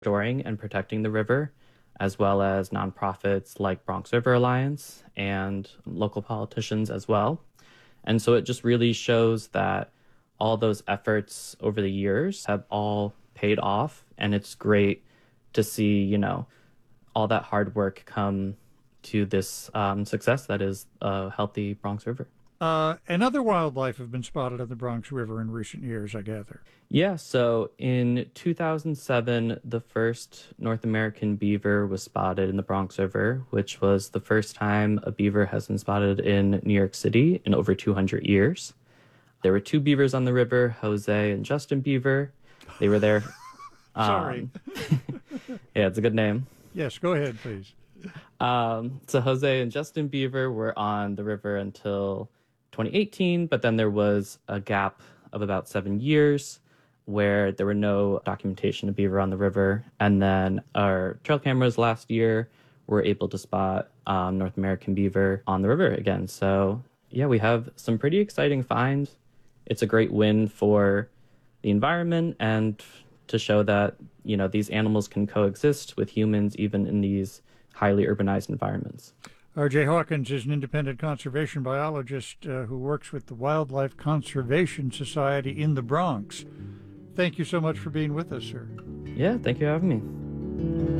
restoring and protecting the river, as well as nonprofits like Bronx River Alliance and local politicians as well. And so it just really shows that all those efforts over the years have all paid off. And it's great to see, all that hard work come to this success that is a healthy Bronx River. And other wildlife have been spotted on the Bronx River in recent years, I gather. Yeah, so in 2007, the first North American beaver was spotted in the Bronx River, which was the first time a beaver has been spotted in New York City in over 200 years. There were two beavers on the river, Jose and Justin Beaver. They were there. Sorry. Yeah, it's a good name. Yes, go ahead, please. So Jose and Justin Beaver were on the river until 2018, but then there was a gap of about 7 years where there were no documentation of beaver on the river. And then our trail cameras last year were able to spot North American beaver on the river again. So yeah, we have some pretty exciting finds. It's a great win for the environment and to show that, these animals can coexist with humans even in these highly urbanized environments. R.J. Hawkins is an independent conservation biologist who works with the Wildlife Conservation Society in the Bronx. Thank you so much for being with us, sir. Yeah, thank you for having me.